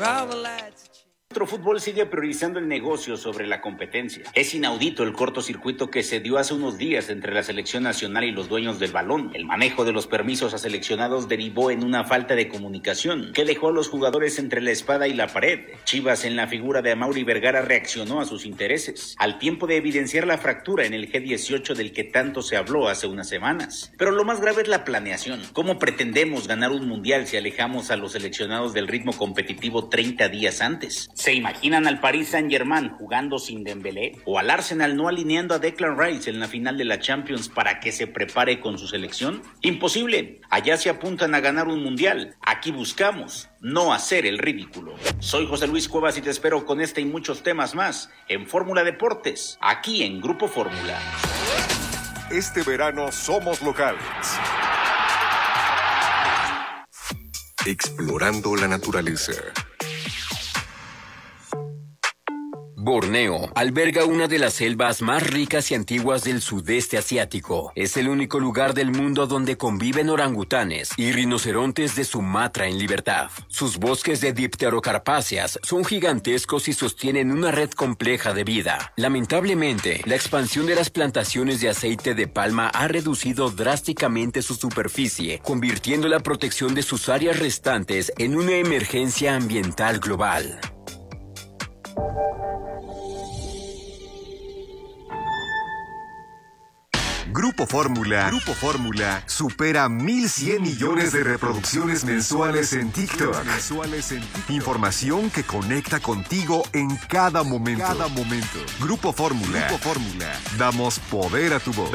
Nuestro fútbol sigue priorizando el negocio sobre la competencia. Es inaudito el cortocircuito que se dio hace unos días entre la selección nacional y los dueños del balón. El manejo de los permisos a seleccionados derivó en una falta de comunicación que dejó a los jugadores entre la espada y la pared. Chivas, en la figura de Amaury Vergara, reaccionó a sus intereses, al tiempo de evidenciar la fractura en el G18 del que tanto se habló hace unas semanas. Pero lo más grave es la planeación. ¿Cómo pretendemos ganar un mundial si alejamos a los seleccionados del ritmo competitivo 30 días antes? ¿Se imaginan al Paris Saint-Germain jugando sin Dembélé? ¿O al Arsenal no alineando a Declan Rice en la final de la Champions para que se prepare con su selección? Imposible. Allá se apuntan a ganar un mundial. Aquí buscamos no hacer el ridículo. Soy José Luis Cuevas y te espero con este y muchos temas más en Fórmula Deportes, aquí en Grupo Fórmula. Este verano somos locales. Explorando la naturaleza. Borneo alberga una de las selvas más ricas y antiguas del sudeste asiático. Es el único lugar del mundo donde conviven orangutanes y rinocerontes de Sumatra en libertad. Sus bosques de dipterocarpáceas son gigantescos y sostienen una red compleja de vida. Lamentablemente, la expansión de las plantaciones de aceite de palma ha reducido drásticamente su superficie, convirtiendo la protección de sus áreas restantes en una emergencia ambiental global. Grupo Fórmula supera 1,100 millones de reproducciones mensuales en TikTok. Información que conecta contigo en cada momento. Grupo Fórmula. Damos poder a tu voz.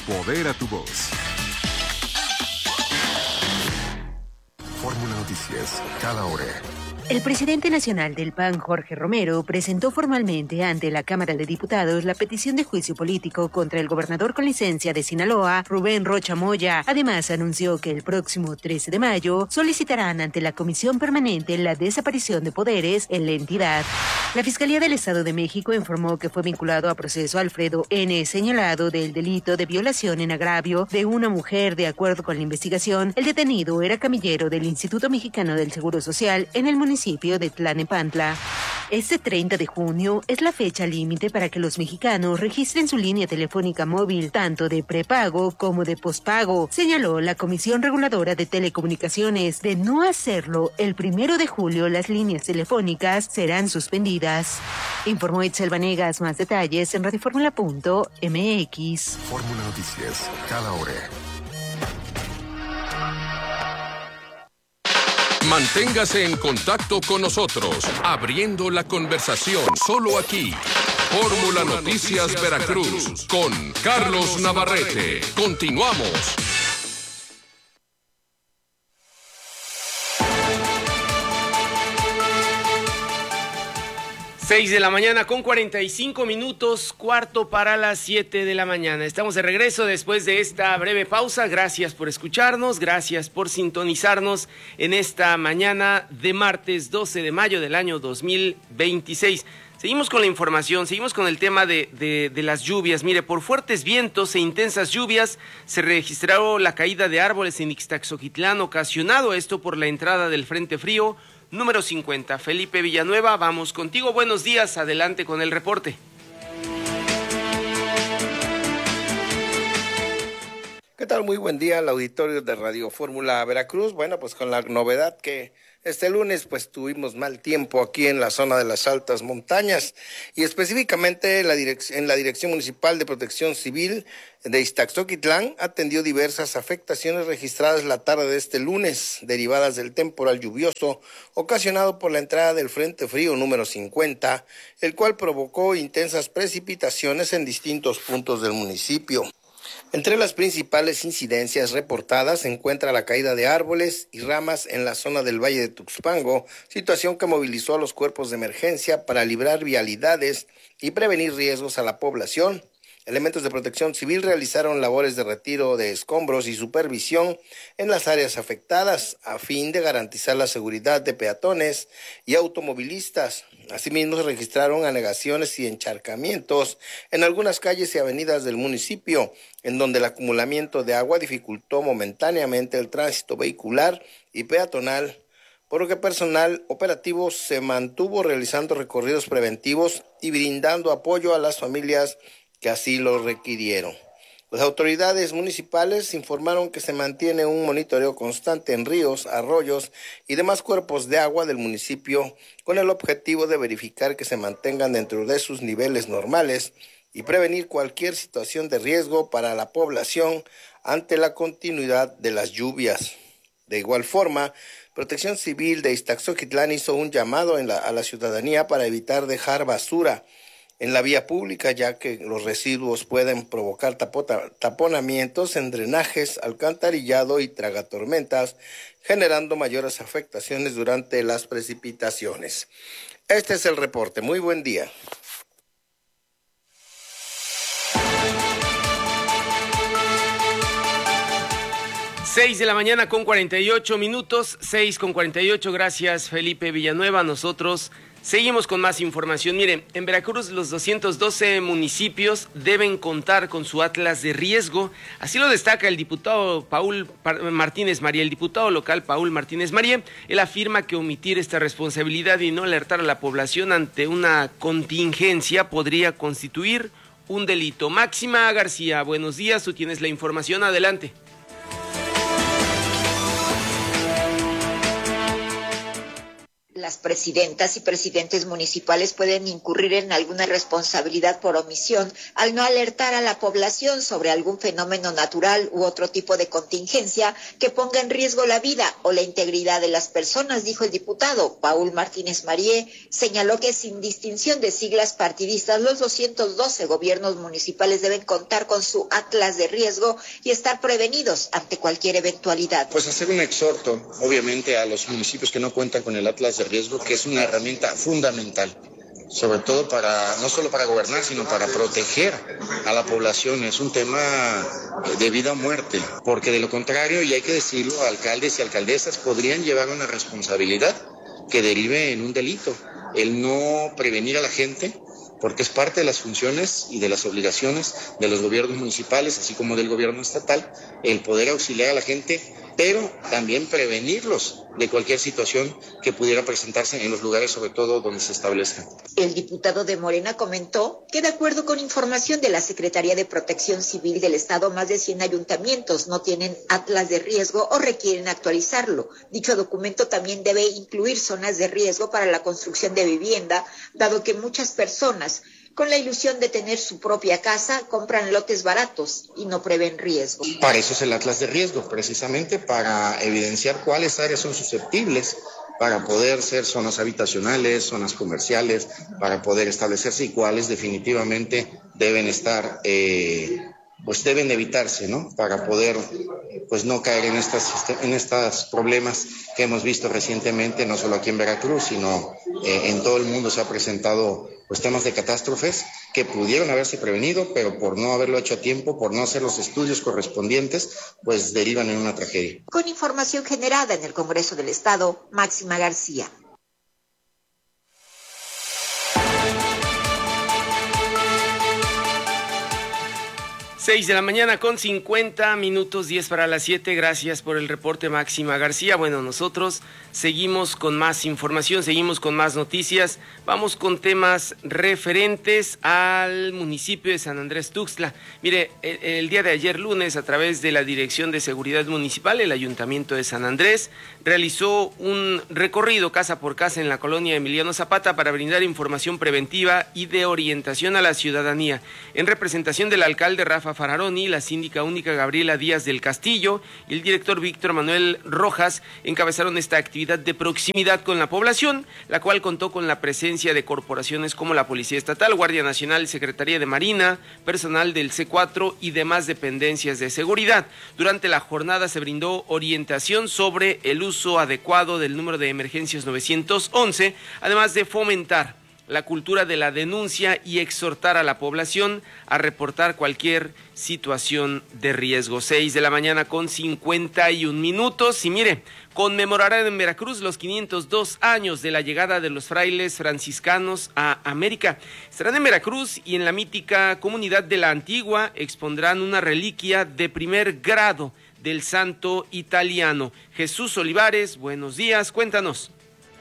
Fórmula Noticias, cada hora. El presidente nacional del PAN, Jorge Romero, presentó formalmente ante la Cámara de Diputados la petición de juicio político contra el gobernador con licencia de Sinaloa, Rubén Rocha Moya. Además, anunció que el próximo 13 de mayo solicitarán ante la Comisión Permanente la desaparición de poderes en la entidad. La Fiscalía del Estado de México informó que fue vinculado a proceso Alfredo N., señalado del delito de violación en agravio de una mujer. De acuerdo con la investigación, el detenido era camillero del Instituto Mexicano del Seguro Social en el municipio de Tlanepantla. Este 30 de junio es la fecha límite para que los mexicanos registren su línea telefónica móvil, tanto de prepago como de pospago, señaló la Comisión Reguladora de Telecomunicaciones. De no hacerlo, el 1 de julio las líneas telefónicas serán suspendidas. Informó Itzel Vanegas. Más detalles en radioformula.mx. Fórmula Noticias, cada hora. Manténgase en contacto con nosotros, abriendo la conversación solo aquí. Fórmula Noticias Veracruz con Carlos Navarrete. Continuamos. Seis de la mañana con 45 minutos, cuarto para las 7 de la mañana. Estamos de regreso después de esta breve pausa. Gracias por escucharnos, gracias por sintonizarnos en esta mañana de martes 12 de mayo del año 2026. Seguimos con la información, seguimos con el tema de las lluvias. Mire, por fuertes vientos e intensas lluvias se registró la caída de árboles en Ixtaxoquitlán, ocasionado esto por la entrada del Frente Frío número 50. Felipe Villanueva, vamos contigo. Buenos días, adelante con el reporte. ¿Qué tal? Muy buen día al auditorio de Radio Fórmula Veracruz. Bueno, pues con la novedad que este lunes pues tuvimos mal tiempo aquí en la zona de las altas montañas y específicamente en la Dirección Municipal de Protección Civil de Ixtaxoquitlán atendió diversas afectaciones registradas la tarde de este lunes derivadas del temporal lluvioso ocasionado por la entrada del Frente Frío número 50, el cual provocó intensas precipitaciones en distintos puntos del municipio. Entre las principales incidencias reportadas se encuentra la caída de árboles y ramas en la zona del Valle de Tuxpango, situación que movilizó a los cuerpos de emergencia para librar vialidades y prevenir riesgos a la población. Elementos de protección civil realizaron labores de retiro de escombros y supervisión en las áreas afectadas a fin de garantizar la seguridad de peatones y automovilistas. Asimismo, se registraron anegaciones y encharcamientos en algunas calles y avenidas del municipio, en donde el acumulamiento de agua dificultó momentáneamente el tránsito vehicular y peatonal, por lo que personal operativo se mantuvo realizando recorridos preventivos y brindando apoyo a las familias que así lo requirieron. Las autoridades municipales informaron que se mantiene un monitoreo constante en ríos, arroyos y demás cuerpos de agua del municipio con el objetivo de verificar que se mantengan dentro de sus niveles normales y prevenir cualquier situación de riesgo para la población ante la continuidad de las lluvias. De igual forma, Protección Civil de Ixtaxoquitlán hizo un llamado a la ciudadanía para evitar dejar basura en la vía pública, ya que los residuos pueden provocar taponamientos en drenajes, alcantarillado y tragatormentas, generando mayores afectaciones durante las precipitaciones. Este es el reporte. Muy buen día. Seis de la mañana con 48 minutos, 6:48, gracias Felipe Villanueva. Nosotros seguimos con más información. Miren, en Veracruz los 212 municipios deben contar con su atlas de riesgo. Así lo destaca el diputado Paul Martínez María, el diputado local Paul Martínez María. Él afirma que omitir esta responsabilidad y no alertar a la población ante una contingencia podría constituir un delito. Máxima García, buenos días, tú tienes la información, adelante. Las presidentas y presidentes municipales pueden incurrir en alguna responsabilidad por omisión al no alertar a la población sobre algún fenómeno natural u otro tipo de contingencia que ponga en riesgo la vida o la integridad de las personas, dijo el diputado. Paul Martínez María señaló que sin distinción de siglas partidistas, los 212 gobiernos municipales deben contar con su atlas de riesgo y estar prevenidos ante cualquier eventualidad. Pues hacer un exhorto, obviamente, a los municipios que no cuentan con el atlas de riesgo, que es una herramienta fundamental, sobre todo no solo para gobernar, sino para proteger a la población. Es un tema de vida o muerte, porque de lo contrario, y hay que decirlo, alcaldes y alcaldesas podrían llevar una responsabilidad que derive en un delito. El no prevenir a la gente, porque es parte de las funciones y de las obligaciones de los gobiernos municipales, así como del gobierno estatal, el poder auxiliar a la gente, pero también prevenirlos de cualquier situación que pudiera presentarse en los lugares, sobre todo donde se establezcan. El diputado de Morena comentó que, de acuerdo con información de la Secretaría de Protección Civil del Estado, más de 100 ayuntamientos no tienen atlas de riesgo o requieren actualizarlo. Dicho documento también debe incluir zonas de riesgo para la construcción de vivienda, dado que muchas personas, con la ilusión de tener su propia casa, compran lotes baratos y no prevén riesgo. Para eso es el atlas de riesgo, precisamente para evidenciar cuáles áreas son susceptibles, para poder ser zonas habitacionales, zonas comerciales, para poder establecerse y cuáles definitivamente deben estar, pues deben evitarse, ¿no? Para poder, pues no caer en estos problemas que hemos visto recientemente, no solo aquí en Veracruz, sino en todo el mundo se ha presentado pues temas de catástrofes que pudieron haberse prevenido, pero por no haberlo hecho a tiempo, por no hacer los estudios correspondientes, pues derivan en una tragedia. Con información generada en el Congreso del Estado, Máxima García. 6 de la mañana con 50 minutos, 10 para las 7. Gracias por el reporte, Máxima García. Bueno, nosotros seguimos con más información, seguimos con más noticias. Vamos con temas referentes al municipio de San Andrés Tuxtla. Mire, el día de ayer lunes, a través de la Dirección de Seguridad Municipal, el Ayuntamiento de San Andrés realizó un recorrido casa por casa en la colonia Emiliano Zapata para brindar información preventiva y de orientación a la ciudadanía. En representación del alcalde Rafa Fararoni, la síndica única Gabriela Díaz del Castillo y el director Víctor Manuel Rojas encabezaron esta actividad de proximidad con la población, la cual contó con la presencia de corporaciones como la Policía Estatal, Guardia Nacional, Secretaría de Marina, personal del C4 y demás dependencias de seguridad. Durante la jornada se brindó orientación sobre el uso adecuado del número de emergencias 911, además de fomentar la cultura de la denuncia y exhortar a la población a reportar cualquier situación de riesgo. 6 de la mañana con 51 minutos. Y mire, conmemorarán en Veracruz los 502 años de la llegada de los frailes franciscanos a América. Estarán en Veracruz y en la mítica comunidad de la Antigua expondrán una reliquia de primer grado del santo italiano. Jesús Olivares, buenos días, cuéntanos.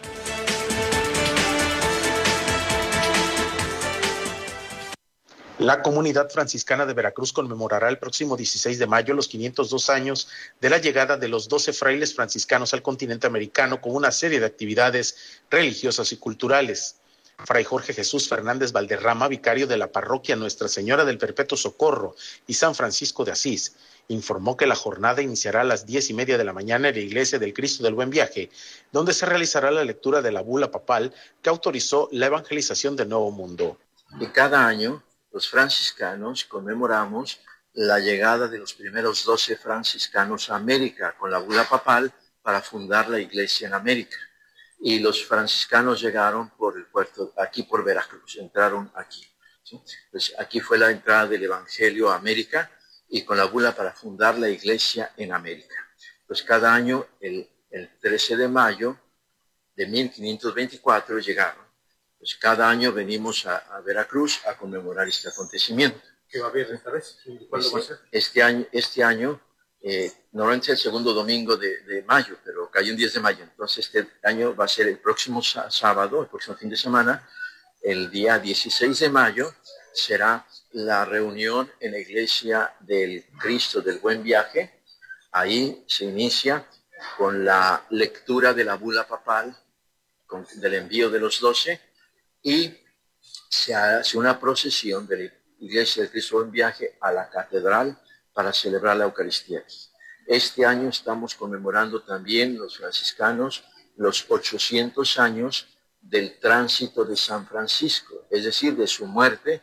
La comunidad franciscana de Veracruz conmemorará el próximo 16 de mayo los 502 años de la llegada de los 12 frailes franciscanos al continente americano con una serie de actividades religiosas y culturales. Fray Jorge Jesús Fernández Valderrama, vicario de la parroquia Nuestra Señora del Perpetuo Socorro y San Francisco de Asís, informó que la jornada iniciará a las 10:30 de la mañana en la Iglesia del Cristo del Buen Viaje, donde se realizará la lectura de la bula papal que autorizó la evangelización del Nuevo Mundo. Y cada año los franciscanos conmemoramos la llegada de los primeros 12 franciscanos a América con la bula papal para fundar la iglesia en América. Y los franciscanos llegaron por el puerto, aquí por Veracruz, entraron aquí. ¿Sí? Pues aquí fue la entrada del Evangelio a América y con la bula para fundar la iglesia en América. Pues cada año, el 13 de mayo de 1524 llegaron. Pues cada año venimos a Veracruz a conmemorar este acontecimiento. ¿Qué va a haber esta vez? ¿Cuándo va a ser? Este año normalmente el segundo domingo de mayo, pero cayó un 10 de mayo. Entonces este año va a ser el próximo sábado, el próximo fin de semana, el día 16 de mayo, será la reunión en la Iglesia del Cristo del Buen Viaje. Ahí se inicia con la lectura de la bula papal, del envío de los 12, y se hace una procesión de la Iglesia del Cristo en Viaje a la catedral para celebrar la Eucaristía. Este año estamos conmemorando también los franciscanos los 800 años del tránsito de San Francisco, es decir, de su muerte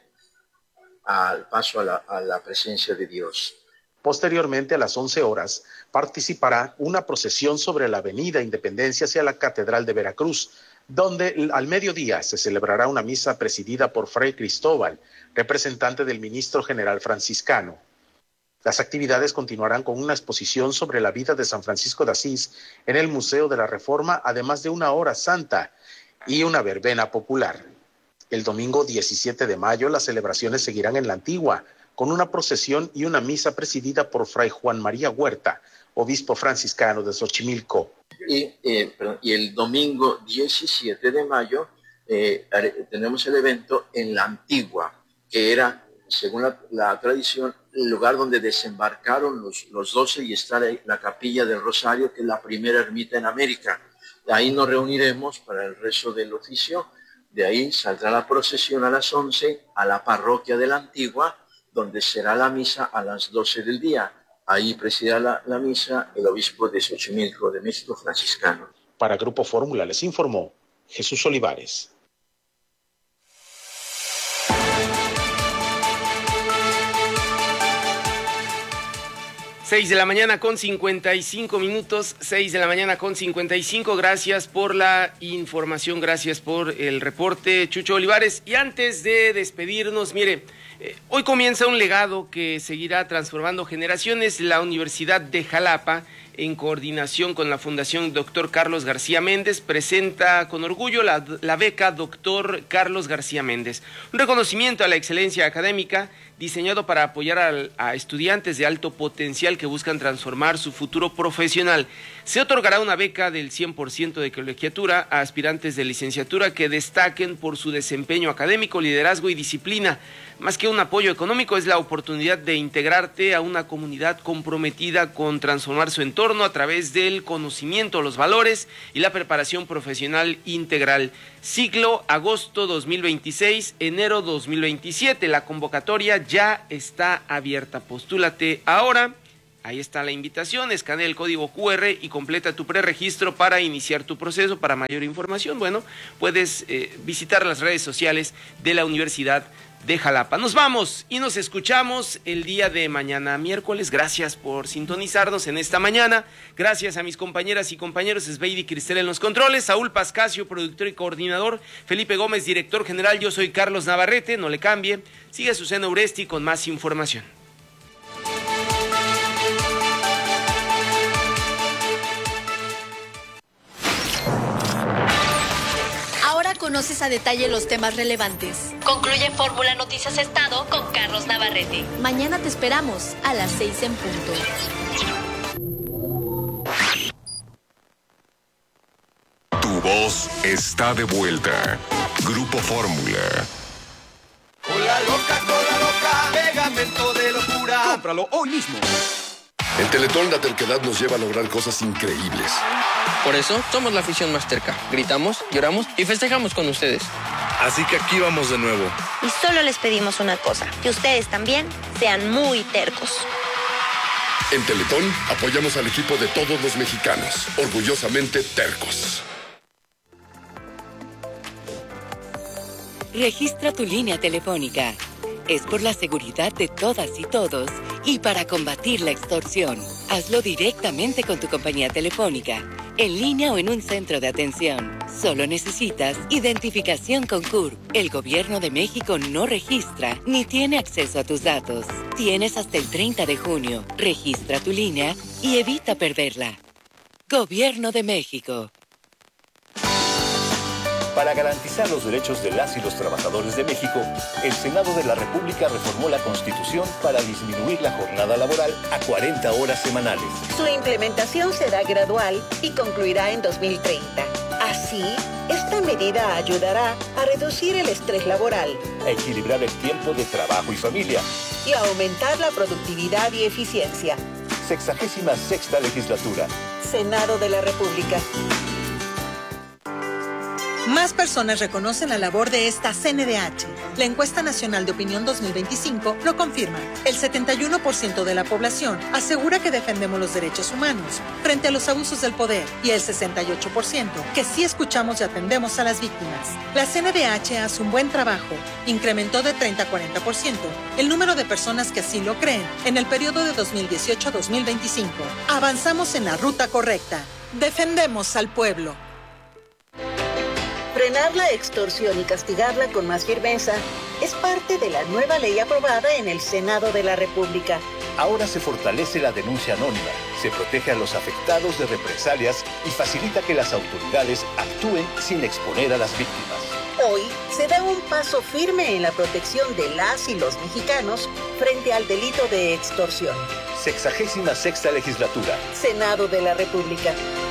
al paso a la presencia de Dios. Posteriormente, a las 11 horas, participará una procesión sobre la avenida Independencia hacia la Catedral de Veracruz, donde al mediodía se celebrará una misa presidida por Fray Cristóbal, representante del ministro general franciscano. Las actividades continuarán con una exposición sobre la vida de San Francisco de Asís en el Museo de la Reforma, además de una hora santa y una verbena popular. El domingo 17 de mayo las celebraciones seguirán en la Antigua, con una procesión y una misa presidida por Fray Juan María Huerta, obispo franciscano de Xochimilco. Y el domingo 17 de mayo tenemos el evento en la Antigua, que era, según la tradición, el lugar donde desembarcaron los 12 y está la Capilla del Rosario, que es la primera ermita en América. Ahí nos reuniremos para el rezo del oficio. De ahí saldrá la procesión a las 11 a la parroquia de la Antigua, donde será la misa a las 12 del día. Ahí presidirá la misa el obispo de Xochimilco, de México, franciscano. Para Grupo Fórmula les informó Jesús Olivares. 6 de la mañana con 55 minutos, 6 de la mañana con 55. Gracias por la información, gracias por el reporte, Chucho Olivares. Y antes de despedirnos, mire, hoy comienza un legado que seguirá transformando generaciones. La Universidad de Jalapa, en coordinación con la Fundación Dr. Carlos García Méndez, presenta con orgullo la beca Dr. Carlos García Méndez, un reconocimiento a la excelencia académica diseñado para apoyar a estudiantes de alto potencial que buscan transformar su futuro profesional. Se otorgará una beca del 100% de colegiatura a aspirantes de licenciatura que destaquen por su desempeño académico, liderazgo y disciplina. Más que un apoyo económico, es la oportunidad de integrarte a una comunidad comprometida con transformar su entorno a través del conocimiento, los valores y la preparación profesional integral. Ciclo agosto 2026, enero 2027. La convocatoria ya está abierta. Postúlate ahora. Ahí está la invitación, escanea el código QR y completa tu preregistro para iniciar tu proceso. Para mayor información, bueno, puedes visitar las redes sociales de la Universidad de Jalapa. Nos vamos y nos escuchamos el día de mañana, miércoles. Gracias por sintonizarnos en esta mañana. Gracias a mis compañeras y compañeros, Esbeidi Cristel en los controles, Saúl Pascasio, productor y coordinador, Felipe Gómez, director general. Yo soy Carlos Navarrete, no le cambie. Sigue a Susana Uresti con más información. Conoces a detalle los temas relevantes. Concluye Fórmula Noticias Estado con Carlos Navarrete. Mañana te esperamos a las 6 en punto. voz está de vuelta. Grupo Fórmula. Cola loca, pegamento de locura. Cómpralo hoy mismo. En Teletón la terquedad nos lleva a lograr cosas increíbles. Por eso somos la afición más terca. Gritamos, lloramos y festejamos con ustedes. Así que aquí vamos de nuevo. Y solo les pedimos una cosa, que ustedes también sean muy tercos. En Teletón apoyamos al equipo de todos los mexicanos, orgullosamente tercos. Registra tu línea telefónica. Es por la seguridad de todas y todos y para combatir la extorsión. Hazlo directamente con tu compañía telefónica, en línea o en un centro de atención. Solo necesitas identificación con CURP. El Gobierno de México no registra ni tiene acceso a tus datos. Tienes hasta el 30 de junio. Registra tu línea y evita perderla. Gobierno de México. Para garantizar los derechos de las y los trabajadores de México, el Senado de la República reformó la Constitución para disminuir la jornada laboral a 40 horas semanales. Su implementación será gradual y concluirá en 2030. Así, esta medida ayudará a reducir el estrés laboral, a equilibrar el tiempo de trabajo y familia y a aumentar la productividad y eficiencia. 66ª legislatura. Senado de la República. Más personas reconocen la labor de esta CNDH. La Encuesta Nacional de Opinión 2025 lo confirma. El 71% de la población asegura que defendemos los derechos humanos frente a los abusos del poder y el 68% que sí escuchamos y atendemos a las víctimas. La CNDH hace un buen trabajo. Incrementó de 30 a 40% el número de personas que así lo creen en el periodo de 2018 a 2025. Avanzamos en la ruta correcta. Defendemos al pueblo. Frenar la extorsión y castigarla con más firmeza es parte de la nueva ley aprobada en el Senado de la República. Ahora se fortalece la denuncia anónima, se protege a los afectados de represalias y facilita que las autoridades actúen sin exponer a las víctimas. Hoy se da un paso firme en la protección de las y los mexicanos frente al delito de extorsión. 66ª legislatura. Senado de la República.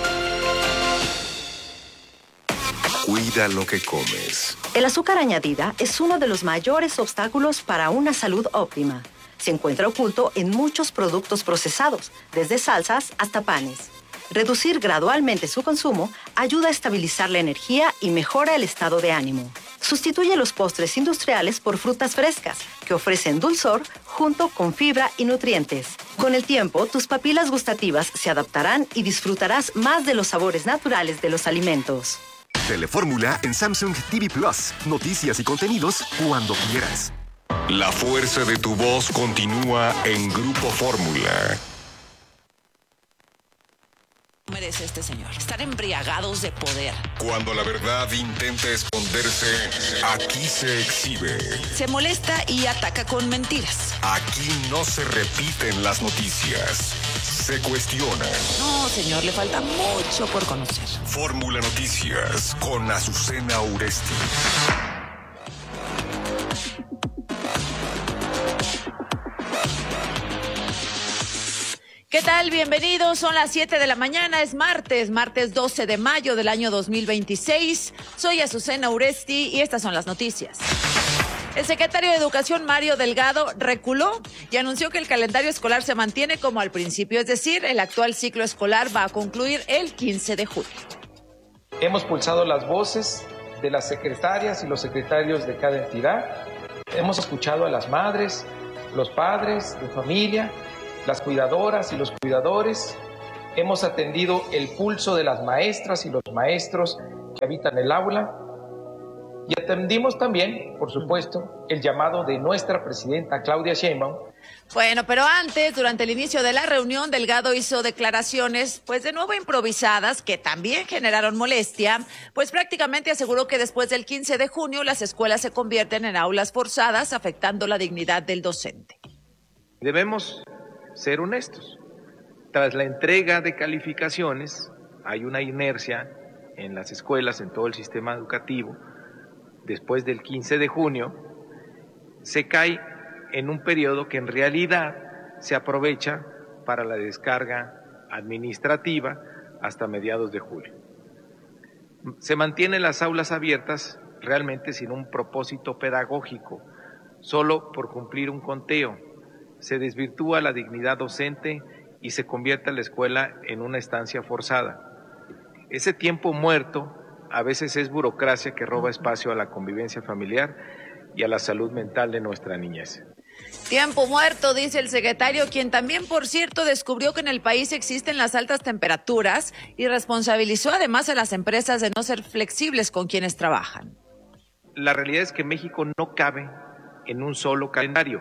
Cuida lo que comes. El azúcar añadida es uno de los mayores obstáculos para una salud óptima. Se encuentra oculto en muchos productos procesados, desde salsas hasta panes. Reducir gradualmente su consumo ayuda a estabilizar la energía y mejora el estado de ánimo. Sustituye los postres industriales por frutas frescas, que ofrecen dulzor junto con fibra y nutrientes. Con el tiempo, tus papilas gustativas se adaptarán y disfrutarás más de los sabores naturales de los alimentos. Telefórmula en Samsung TV Plus. Noticias y contenidos cuando quieras. La fuerza de tu voz continúa en Grupo Fórmula. Merece este señor estar embriagados de poder. Cuando la verdad intenta esconderse, aquí se exhibe. Se molesta y ataca con mentiras. Aquí no se repiten las noticias, se cuestionan. No, señor, le falta mucho por conocer. Fórmula Noticias con Azucena Uresti. ¿Qué tal? Bienvenidos, son las 7 de la mañana, es martes 12 de mayo del año 2026. Soy Azucena Uresti y estas son las noticias. El secretario de Educación, Mario Delgado, reculó y anunció que el calendario escolar se mantiene como al principio, es decir, el actual ciclo escolar va a concluir el 15 de julio. Hemos pulsado las voces de las secretarias y los secretarios de cada entidad. Hemos escuchado a las madres, los padres de familia, las cuidadoras y los cuidadores. Hemos atendido el pulso de las maestras y los maestros que habitan el aula y atendimos también, por supuesto, el llamado de nuestra presidenta Claudia Sheinbaum. Bueno, pero antes, durante el inicio de la reunión, Delgado hizo declaraciones, pues de nuevo improvisadas, que también generaron molestia, pues prácticamente aseguró que después del 15 de junio las escuelas se convierten en aulas forzadas, afectando la dignidad del docente. Debemos ser honestos. Tras la entrega de calificaciones, hay una inercia en las escuelas, en todo el sistema educativo. Después del 15 de junio, se cae en un periodo que en realidad se aprovecha para la descarga administrativa hasta mediados de julio. Se mantienen las aulas abiertas realmente sin un propósito pedagógico, solo por cumplir un conteo. Se desvirtúa la dignidad docente y se convierte la escuela en una estancia forzada. Ese tiempo muerto a veces es burocracia que roba espacio a la convivencia familiar y a la salud mental de nuestra niñez. Tiempo muerto, dice el secretario, quien también, por cierto, descubrió que en el país existen las altas temperaturas y responsabilizó además a las empresas de no ser flexibles con quienes trabajan. La realidad es que México no cabe en un solo calendario.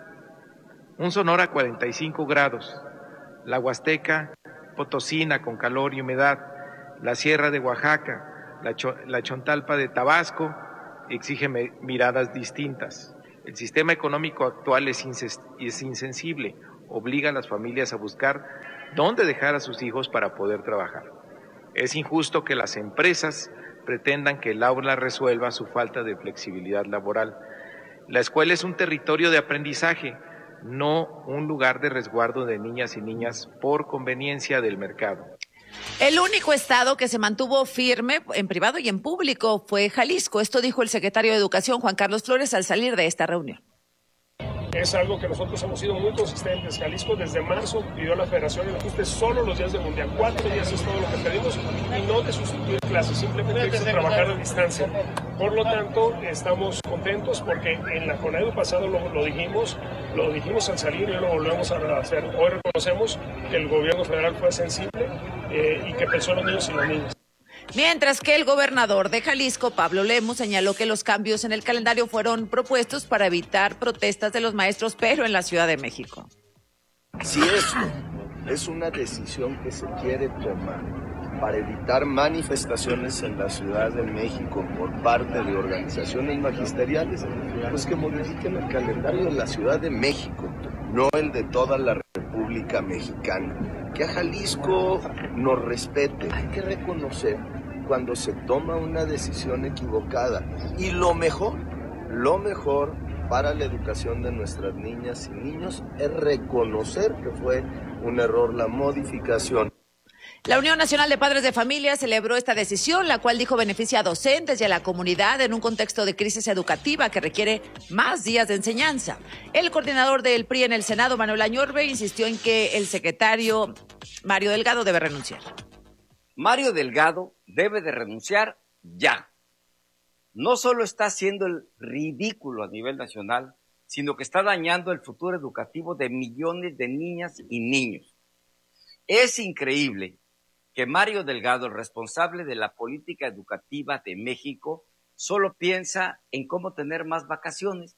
Un Sonora 45 grados, la Huasteca Potosina con calor y humedad, la Sierra de Oaxaca, la Chontalpa de Tabasco exige miradas distintas. El sistema económico actual es insensible, obliga a las familias a buscar dónde dejar a sus hijos para poder trabajar. Es injusto que las empresas pretendan que el aula resuelva su falta de flexibilidad laboral. La escuela es un territorio de aprendizaje, no un lugar de resguardo de niñas y niñas por conveniencia del mercado. El único estado que se mantuvo firme en privado y en público fue Jalisco. Esto dijo el secretario de Educación, Juan Carlos Flores, al salir de esta reunión. Es algo que nosotros hemos sido muy consistentes. Jalisco desde marzo pidió a la Federación el ajuste solo los días del Mundial. 4 días es todo lo que pedimos y no de sustituir clases, simplemente de trabajar a distancia. Por lo tanto, estamos contentos porque en la CONAEDU pasado lo dijimos al salir y lo volvemos a hacer. Hoy reconocemos que el gobierno federal fue sensible y que pensó en los niños y las niñas. Mientras que el gobernador de Jalisco, Pablo Lemus, señaló que los cambios en el calendario fueron propuestos para evitar protestas de los maestros, pero en la Ciudad de México. Si esto es una decisión que se quiere tomar para evitar manifestaciones en la Ciudad de México por parte de organizaciones magisteriales, pues que modifiquen el calendario de la Ciudad de México, no el de toda la República Mexicana. Que a Jalisco nos respete. Hay que reconocer cuando se toma una decisión equivocada. Y lo mejor para la educación de nuestras niñas y niños es reconocer que fue un error la modificación. La Unión Nacional de Padres de Familia celebró esta decisión, la cual dijo beneficia a docentes y a la comunidad en un contexto de crisis educativa que requiere más días de enseñanza. El coordinador del PRI en el Senado, Manuel Añorbe, insistió en que el secretario Mario Delgado debe renunciar. Mario Delgado debe de renunciar ya. No solo está haciendo el ridículo a nivel nacional, sino que está dañando el futuro educativo de millones de niñas y niños. Es increíble que Mario Delgado, el responsable de la política educativa de México, solo piensa en cómo tener más vacaciones.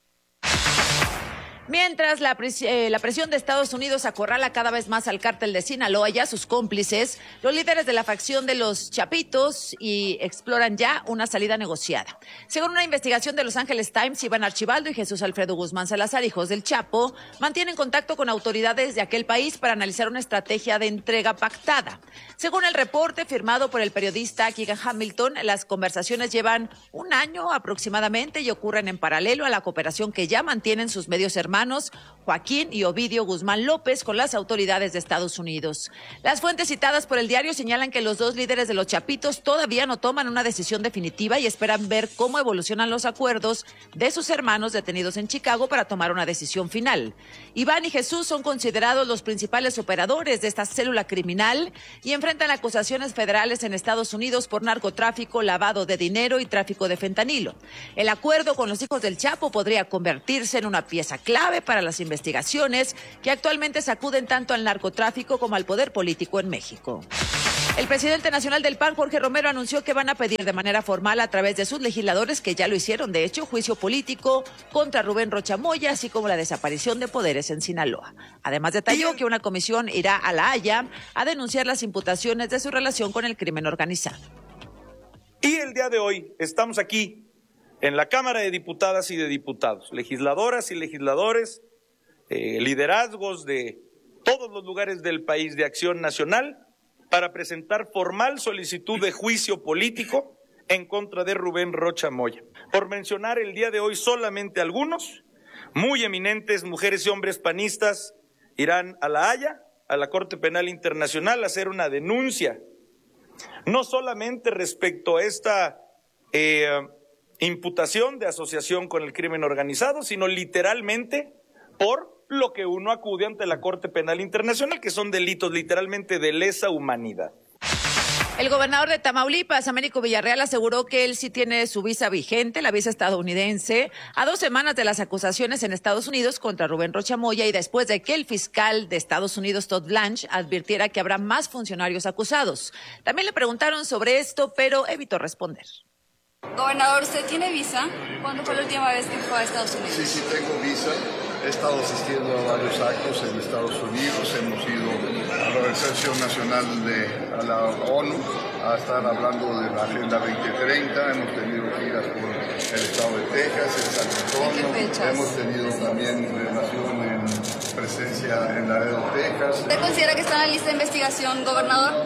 Mientras la presión de Estados Unidos acorrala cada vez más al cártel de Sinaloa y a sus cómplices, los líderes de la facción de los Chapitos exploran ya una salida negociada. Según una investigación de Los Angeles Times, Iván Archibaldo y Jesús Alfredo Guzmán Salazar, hijos del Chapo, mantienen contacto con autoridades de aquel país para analizar una estrategia de entrega pactada. Según el reporte firmado por el periodista Keegan Hamilton, las conversaciones llevan un año aproximadamente y ocurren en paralelo a la cooperación que ya mantienen sus medios hermanos Joaquín y Ovidio Guzmán López con las autoridades de Estados Unidos. Las fuentes citadas por el diario señalan que los dos líderes de los Chapitos todavía no toman una decisión definitiva y esperan ver cómo evolucionan los acuerdos de sus hermanos detenidos en Chicago para tomar una decisión final. Iván y Jesús son considerados los principales operadores de esta célula criminal y enfrentan acusaciones federales en Estados Unidos por narcotráfico, lavado de dinero y tráfico de fentanilo. El acuerdo con los hijos del Chapo podría convertirse en una pieza clave para las investigaciones que actualmente sacuden tanto al narcotráfico como al poder político en México. El presidente nacional del PAN, Jorge Romero, anunció que van a pedir de manera formal a través de sus legisladores, que ya lo hicieron, de hecho, juicio político contra Rubén Rocha Moya, así como la desaparición de poderes en Sinaloa. Además, detalló que una comisión irá a La Haya a denunciar las imputaciones de su relación con el crimen organizado. Y el día de hoy estamos aquí en la Cámara de Diputadas y de Diputados, legisladoras y legisladores, liderazgos de todos los lugares del país de Acción Nacional, para presentar formal solicitud de juicio político en contra de Rubén Rocha Moya. Por mencionar el día de hoy solamente algunos, muy eminentes mujeres y hombres panistas irán a La Haya, a la Corte Penal Internacional, a hacer una denuncia No solamente respecto a esta imputación de asociación con el crimen organizado, sino literalmente por lo que uno acude ante la Corte Penal Internacional, que son delitos literalmente de lesa humanidad. El gobernador de Tamaulipas, Américo Villarreal, aseguró que él sí tiene su visa vigente, la visa estadounidense, a 2 semanas de las acusaciones en Estados Unidos contra Rubén Rocha Moya y después de que el fiscal de Estados Unidos, Todd Blanche, advirtiera que habrá más funcionarios acusados. También le preguntaron sobre esto, pero evitó responder. Gobernador, ¿usted tiene visa? ¿Cuándo fue la última vez que fue a Estados Unidos? Sí, tengo visa. He estado asistiendo a varios actos en Estados Unidos. Hemos ido a la Organización Nacional a la ONU a estar hablando de la Agenda 2030. Hemos tenido giras por el estado de Texas, en San Antonio. Hemos tenido también presencia en Laredo, Texas. ¿Usted considera que está en la lista de investigación, gobernador?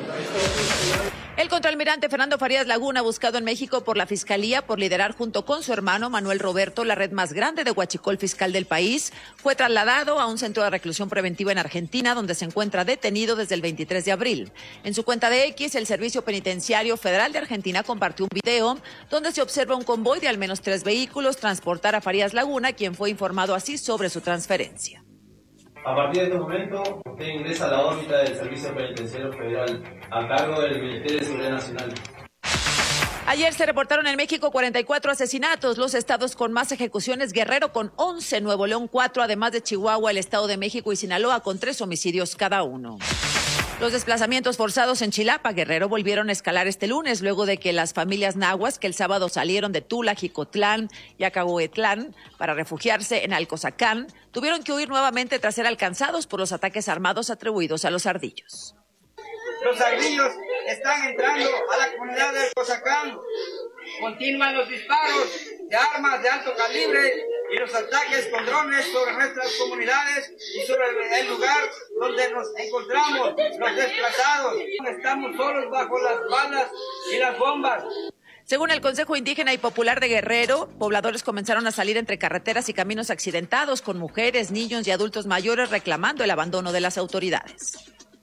El contraalmirante Fernando Farías Laguna, buscado en México por la Fiscalía por liderar junto con su hermano Manuel Roberto la red más grande de huachicol fiscal del país, fue trasladado a un centro de reclusión preventiva en Argentina, donde se encuentra detenido desde el 23 de abril. En su cuenta de X, el Servicio Penitenciario Federal de Argentina compartió un video donde se observa un convoy de al menos 3 vehículos transportar a Farías Laguna, quien fue informado así sobre su transferencia. A partir de este momento, usted ingresa a la órbita del Servicio Penitenciario Federal, a cargo del Ministerio de Seguridad Nacional. Ayer se reportaron en México 44 asesinatos, los estados con más ejecuciones: Guerrero con 11, Nuevo León 4, además de Chihuahua, el Estado de México y Sinaloa con 3 homicidios cada uno. Los desplazamientos forzados en Chilapa, Guerrero, volvieron a escalar este lunes, luego de que las familias nahuas que el sábado salieron de Tula, Jicotlán y Acahuetlán para refugiarse en Alcozacán, tuvieron que huir nuevamente tras ser alcanzados por los ataques armados atribuidos a los ardillos. Los ardillos están entrando a la comunidad de Alcozacán. Continúan los disparos de armas de alto calibre y los ataques con drones sobre nuestras comunidades y sobre el lugar donde nos encontramos los desplazados. Estamos solos bajo las balas y las bombas. Según el Consejo Indígena y Popular de Guerrero, pobladores comenzaron a salir entre carreteras y caminos accidentados con mujeres, niños y adultos mayores reclamando el abandono de las autoridades.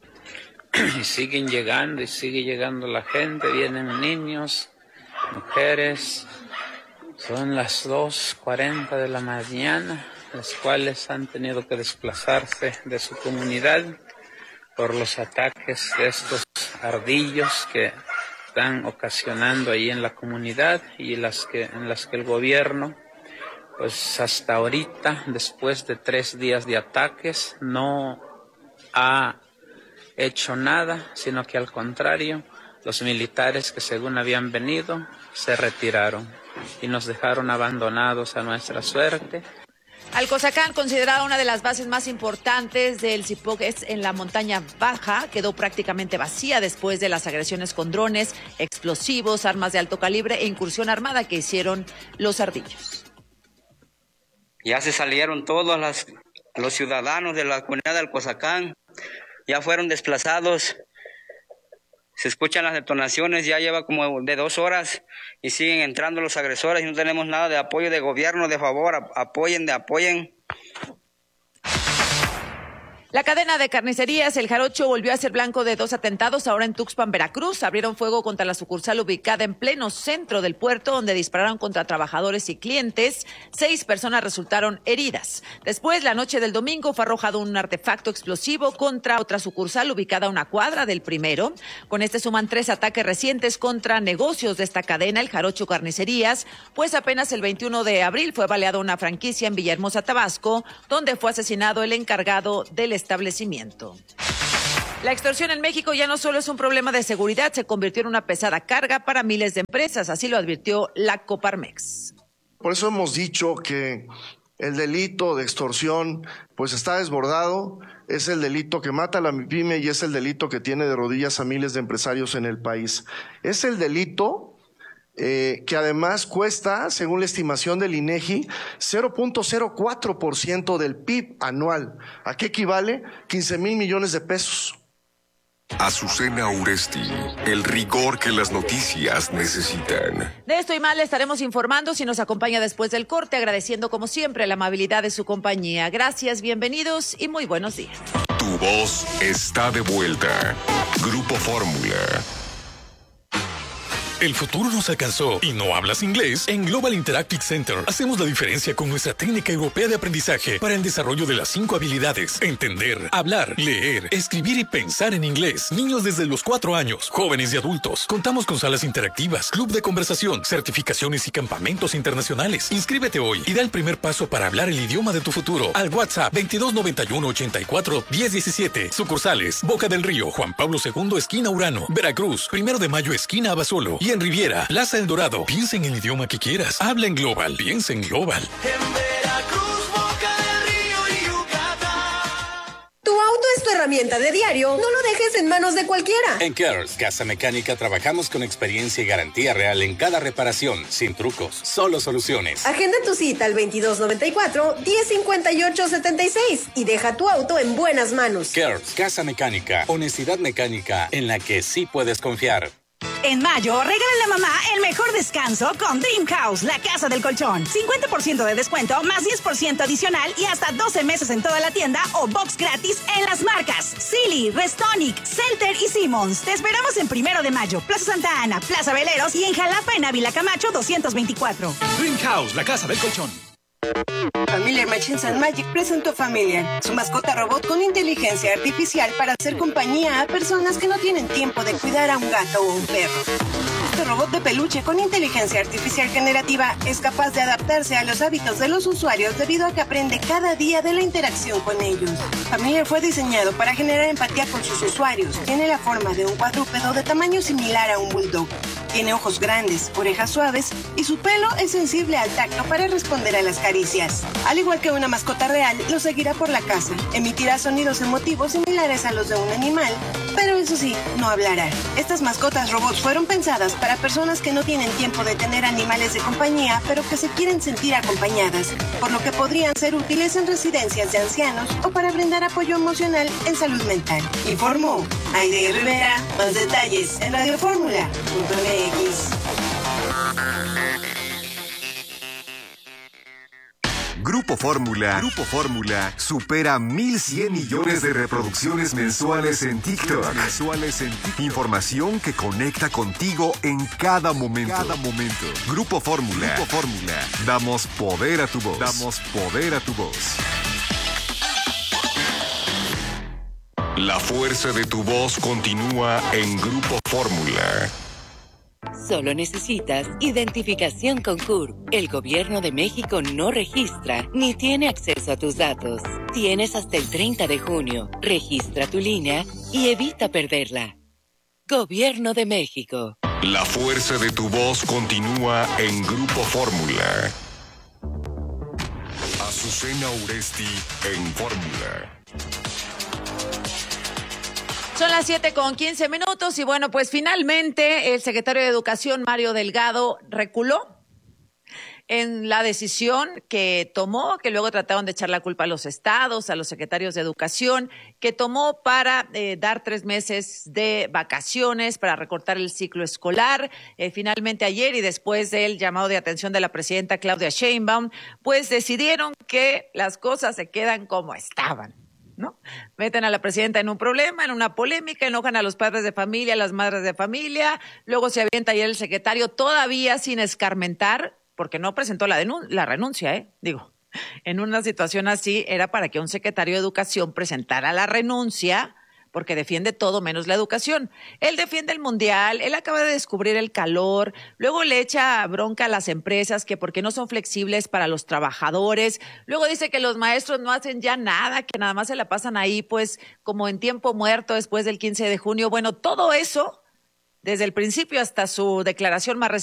Y siguen llegando y sigue llegando la gente, vienen niños, mujeres. Son las 2:40 de la mañana, las cuales han tenido que desplazarse de su comunidad por los ataques de estos ardillos que están ocasionando ahí en la comunidad y en las que el gobierno, pues hasta ahorita, después de 3 días de ataques, no ha hecho nada, sino que al contrario, los militares que según habían venido se retiraron y nos dejaron abandonados a nuestra suerte. Alcozacán, considerada una de las bases más importantes del CIPOC, es en la montaña baja, quedó prácticamente vacía después de las agresiones con drones, explosivos, armas de alto calibre e incursión armada que hicieron los ardillos. Ya se salieron todos los ciudadanos de la comunidad de Alcozacán, ya fueron desplazados. Se escuchan las detonaciones, ya lleva como de 2 horas y siguen entrando los agresores y no tenemos nada de apoyo de gobierno, de favor, apoyen. La cadena de carnicerías El Jarocho volvió a ser blanco de 2 atentados, ahora en Tuxpan, Veracruz. Abrieron fuego contra la sucursal ubicada en pleno centro del puerto, donde dispararon contra trabajadores y clientes. 6 personas resultaron heridas. Después, la noche del domingo, fue arrojado un artefacto explosivo contra otra sucursal ubicada a 1 cuadra del primero. Con este suman 3 ataques recientes contra negocios de esta cadena, El Jarocho Carnicerías, pues apenas el 21 de abril fue baleada una franquicia en Villahermosa, Tabasco, donde fue asesinado el encargado del establecimiento. La extorsión en México ya no solo es un problema de seguridad, se convirtió en una pesada carga para miles de empresas, así lo advirtió la Coparmex. Por eso hemos dicho que el delito de extorsión pues está desbordado, es el delito que mata a la MIPYME y es el delito que tiene de rodillas a miles de empresarios en el país. Es el delito que además cuesta, según la estimación del INEGI, 0.04% del PIB anual. ¿A qué equivale? 15,000 millones de pesos. Azucena Uresti, el rigor que las noticias necesitan. De esto y más le estaremos informando si nos acompaña después del corte, agradeciendo como siempre la amabilidad de su compañía. Gracias, bienvenidos y muy buenos días. Tu voz está de vuelta. Grupo Fórmula. ¿El futuro nos alcanzó y no hablas inglés? En Global Interactive Center hacemos la diferencia con nuestra técnica europea de aprendizaje para el desarrollo de las 5 habilidades: entender, hablar, leer, escribir y pensar en inglés. Niños desde los 4 años, jóvenes y adultos. Contamos con salas interactivas, club de conversación, certificaciones y campamentos internacionales. Inscríbete hoy y da el primer paso para hablar el idioma de tu futuro al WhatsApp 2291 84 1017. Sucursales: Boca del Río, Juan Pablo II, esquina Urano, Veracruz, 1 de Mayo, esquina Abasolo, y en Riviera, Plaza El Dorado. Piensa en el idioma que quieras. Habla en Global. Piensa en Global. En Veracruz, Boca del Río y Yucatán. Tu auto es tu herramienta de diario. No lo dejes en manos de cualquiera. En Cares Casa Mecánica trabajamos con experiencia y garantía real en cada reparación, sin trucos, solo soluciones. Agenda tu cita al 2294-1058-76 y deja tu auto en buenas manos. Cares Casa Mecánica, honestidad mecánica en la que sí puedes confiar. En mayo, regálale a mamá el mejor descanso con Dream House, la casa del colchón. 50% de descuento, más 10% adicional y hasta 12 meses en toda la tienda o box gratis en las marcas Silly, Restonic, Celter y Simmons. Te esperamos en 1 de Mayo, Plaza Santa Ana, Plaza Veleros y en Jalapa, en Ávila Camacho 224. Dream House, la casa del colchón. Familiar Machines and Magic presentó Familiar, su mascota robot con inteligencia artificial para hacer compañía a personas que no tienen tiempo de cuidar a un gato o un perro. Este robot de peluche con inteligencia artificial generativa es capaz de adaptarse a los hábitos de los usuarios debido a que aprende cada día de la interacción con ellos. Familiar fue diseñado para generar empatía con sus usuarios. Tiene la forma de un cuadrúpedo de tamaño similar a un bulldog. Tiene ojos grandes, orejas suaves y su pelo es sensible al tacto para responder a las caricias. Al igual que una mascota real, lo seguirá por la casa. Emitirá sonidos emotivos similares a los de un animal, pero eso sí, no hablará. Estas mascotas robots fueron pensadas para personas que no tienen tiempo de tener animales de compañía, pero que se quieren sentir acompañadas, por lo que podrían ser útiles en residencias de ancianos o para brindar apoyo emocional en salud mental. Informó Aide Rivera. Más detalles en radioformula.mx. Grupo Fórmula supera 1,100 millones de reproducciones mensuales en TikTok. Información que conecta contigo en cada momento. Grupo Fórmula. Damos poder a tu voz. La fuerza de tu voz continúa en Grupo Fórmula. Solo necesitas identificación con CURP. El Gobierno de México no registra ni tiene acceso a tus datos. Tienes hasta el 30 de junio. Registra tu línea y evita perderla. Gobierno de México. La fuerza de tu voz continúa en Grupo Fórmula. Azucena Uresti en Fórmula. Son las 7:15 y bueno, pues finalmente el secretario de Educación, Mario Delgado, reculó en la decisión que tomó, que luego trataron de echar la culpa a los estados, a los secretarios de Educación, que tomó para dar 3 meses de vacaciones, para recortar el ciclo escolar. Finalmente ayer y después del llamado de atención de la presidenta Claudia Sheinbaum, pues decidieron que las cosas se quedan como estaban, ¿no? Meten a la presidenta en un problema, en una polémica, enojan a los padres de familia, a las madres de familia, luego se avienta ayer el secretario todavía sin escarmentar, porque no presentó la renuncia, Digo, en una situación así era para que un secretario de Educación presentara la renuncia, porque defiende todo menos la educación. Él defiende el mundial, él acaba de descubrir el calor, luego le echa bronca a las empresas que porque no son flexibles para los trabajadores, luego dice que los maestros no hacen ya nada, que nada más se la pasan ahí pues como en tiempo muerto después del 15 de junio. Bueno, todo eso, desde el principio hasta su declaración más reciente,